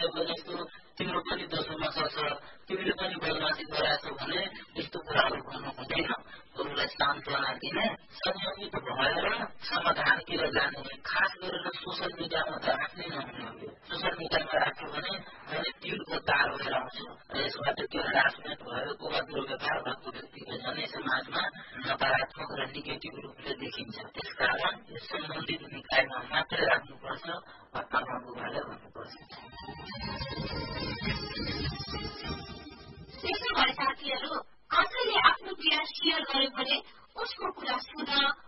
मैले भनेको तिम्रो पनि दोषो नसक्छ, तिमीले पनि बदमासी गराएछौ भने यस्तो कुराहरू भन्नु हुँदैन। अरूलाई सान्त्वना दिने, संयमित भएर समाधानतिर जाने, खास गरेर सोसल मिडियामा त राख्नै नहुने। सोसल मिडियामा राख्यो भने झन् तिलको तार भएर आउँछ र यसबाट त्यो ह्यारासमेन्ट भयो, दुर्व्यवहार भएको व्यक्तिको झनै समाजमा नकारात्मक र नेगेटिभ रूपले देखिन्छ। त्यसकारण सम्बन्धित निकायमा मात्रै राख्नुपर्छ, आमा बुबाले भन्नुपर्छ। त्यसो भए साथीहरू, आफैले आफ्नो पीडा सेयर गर्यो भने उसको कुरा सुन्न